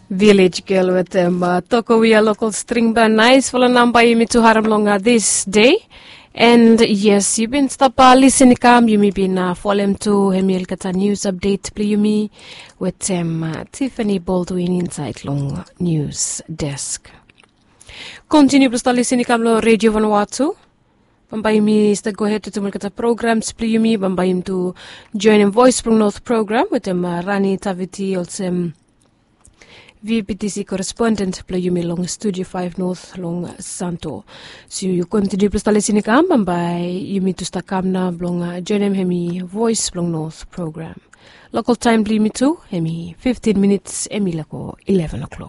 Village Girl with them. Toko we a local string band nice for a number you to haram longer this day. And yes, you've been listening you may be follow him to Hemil Kata news update play you me with Tiffany Baldwin inside long news desk. Continue to listening lo Radio Vanuatu. Bambay mi sta go ahead to tumulkata programs play you me bambay to join in Voice from North program with them Rani Taviti also VPTC correspondent play you me long Studio 5 North long Santo. So you continue to listen by you me to stakamna long join hemi Voice from North program. Local time play me too hemi 15 minutes emilako 11 o'clock.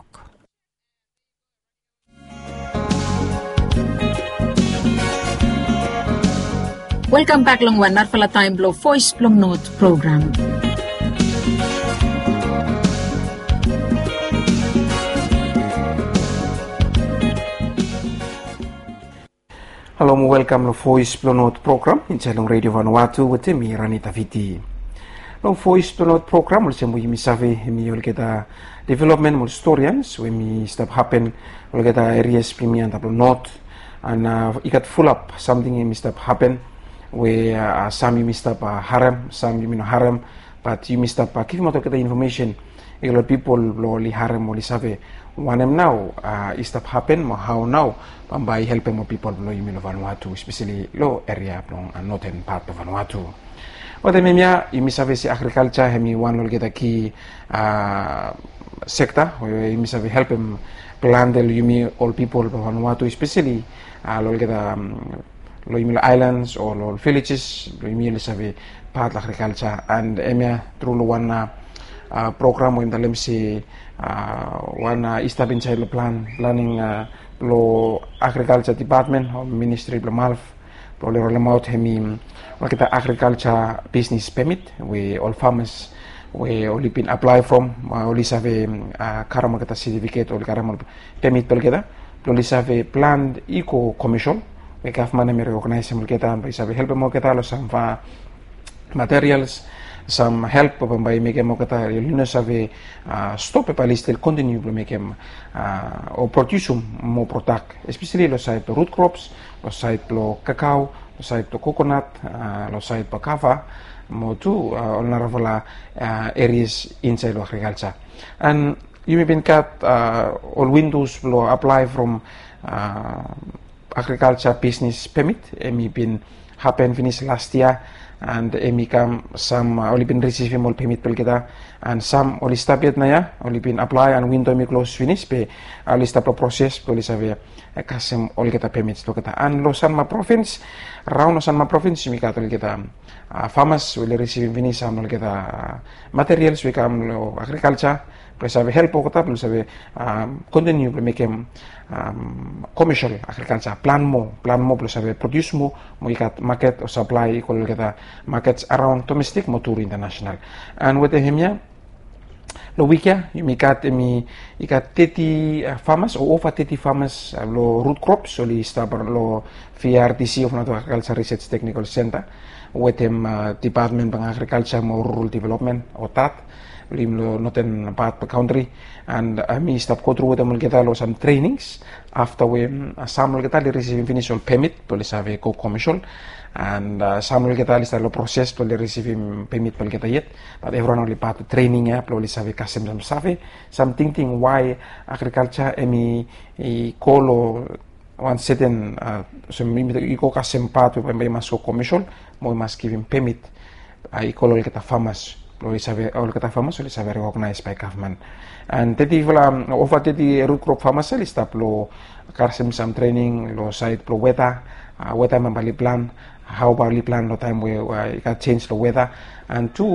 Welcome back long one narfala time blow Voice from North program. Hello, welcome to Voice from North program in Chalong Radio Vanuatu with me Rani Taviti. Long Voice from North program will say we misave we will get a development with historians when we step happen we'll get areas premium tablo north and it got full up something in step happen where some you missed up harem, some you mean harem, but you missed up give me the information. A lot of people loli harem or save one them now is step happen how now by helping more people below you mean Vanuatu, especially low area and northern part of Vanuatu. What I mean you miss agriculture hemi one will get a key sector where you miss help him plan the you mean all people of Vanuatu, especially will get Loimil Islands or Lol villages, Loimil Save part agriculture and Emia through one program when the Lemsi one establish planning lo agriculture department or ministry Blamalf, Lolerolamot Hemi, look at the agriculture business permit we all farmers we only been apply from only have Karamakata certificate or Karamal permit together, only have a planned eco commission. We government may recognize him get by help mo kita some materials, some help by make mo kita lunas have stop pa still continue to make him or produce more product, especially lo side to root crops, lo side to cacao, lo side to coconut, lo side to kava, mo to all areas inside lo agriculture. And you may been cut all windows lo apply from agriculture business permit. Emi been happen finish last year and emi come some only been receiving more permit pel kita and some only started na ya only been apply and window mi close finish pe only start process only save kasem only kita permits to kita and lo San Ma province round San Ma province mi katol kita farmers will receive finish some only kita materials we come lo agriculture plus have help kita plus have continue to make commercial agriculture plan mo plus have produce mo ikat market or supply equal kita markets around domestic mo to international and with the hemia lo wika you ikat 30 farmers or over 30 farmers lo root crops so li start lo VRTC of Natural Agriculture Research Technical Center with them department of agriculture mo rural development or that limlo northern part of the country and me stop go through with them get some trainings after we some will get receive initial permit to have a co-commission and some will get a process to receive permit will get yet but everyone only part of training yeah probably have custom some savvy some thinking why agriculture emi call one certain so me go custom part of my must commission mo must give him permit I call get a farmers all kata farmers will have recognized by government and tadi over tadi root crop farmers will start lo karsem some training lo side lo weather membali plan how bali plan lo time we got change the weather and two